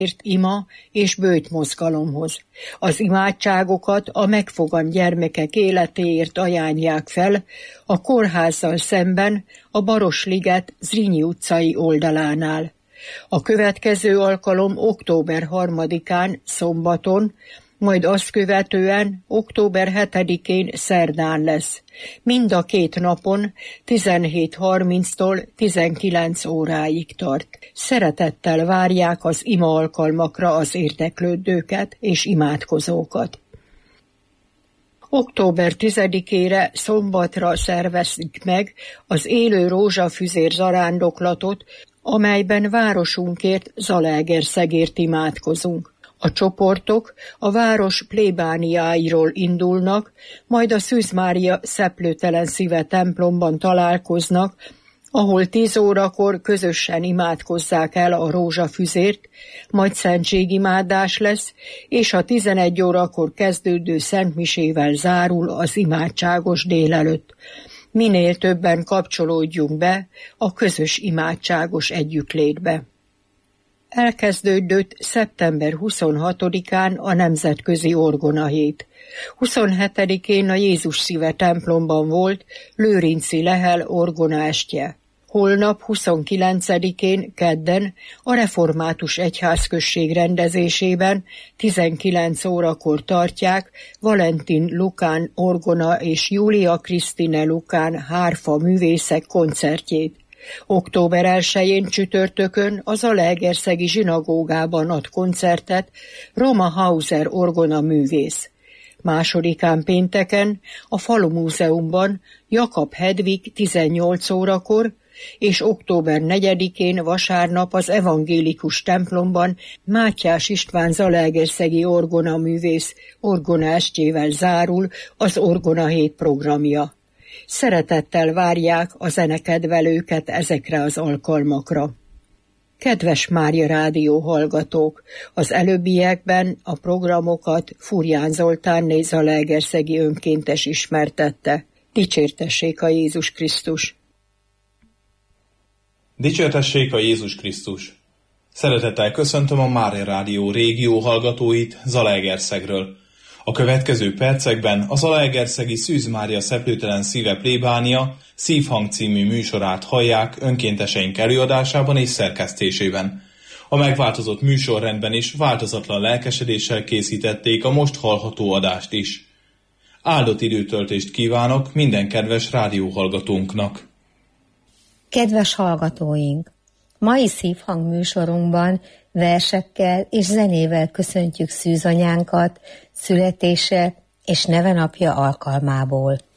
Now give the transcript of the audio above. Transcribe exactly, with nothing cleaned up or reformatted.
ima és böjtmozgalomhoz. Az imádságokat a megfogant gyermekek életéért ajánlják fel a kórházzal szemben a Barosliget Zrínyi utcai oldalánál. A következő alkalom október harmadikán szombaton, majd azt követően október hetedikén szerdán lesz. Mind a két napon tizenhét harminctól tizenkilenc óráig tart. Szeretettel várják az ima alkalmakra az érdeklődőket és imádkozókat. október tizedikére szombatra szervezik meg az élő rózsafüzér zarándoklatot, amelyben városunkért, Zalaegerszegért imádkozunk. A csoportok a város plébániáiról indulnak, majd a Szűz Mária Szeplőtelen Szíve templomban találkoznak, ahol tíz órakor közösen imádkozzák el a rózsafüzért, majd szentségimádás lesz, és a tizenegy órakor kezdődő szentmisével zárul az imádságos délelőtt. Minél többen kapcsolódjunk be a közös imádságos együttlétbe. Elkezdődött szeptember huszonhatodikán a Nemzetközi Orgonahét. huszonhetedikén a Jézus Szíve templomban volt Lőrinci Lehel orgonaestje. Holnap huszonkilencedikén kedden a Református Egyházközség rendezésében tizenkilenc órakor tartják Valentin Lukán orgona és Júlia Krisztine Lukán hárfa művészek koncertjét. október elsején csütörtökön a Zalaegerszegi zsinagógában ad koncertet Roma Hauser orgona művész. Másodikán pénteken a Falumúzeumban Jakab Hedvig tizennyolc órakor, és október negyedikén vasárnap az evangélikus templomban Mátyás István zalaegerszegi orgonaművész orgonaestjével zárul az Orgonahét programja. Szeretettel várják a zenekedvelőket ezekre az alkalmakra. Kedves Mária Rádió hallgatók, az előbbiekben a programokat Furján Zoltánné zalaegerszegi önkéntes ismertette. Dicsértessék a Jézus Krisztus! Dicsértessék a Jézus Krisztus! Szeretettel köszöntöm a Mária Rádió régió hallgatóit Zalaegerszegről. A következő percekben a Zalaegerszegi Szűz Mária Szeplőtelen Szíve plébánia Szívhang című műsorát hallják önkénteseink előadásában és szerkesztésében. A megváltozott műsorrendben is változatlan lelkesedéssel készítették a most hallható adást is. Áldott időtöltést kívánok minden kedves rádióhallgatónknak! Kedves hallgatóink! Mai Szívhang műsorunkban versekkel és zenével köszöntjük szűzanyánkat születése és nevenapja alkalmából.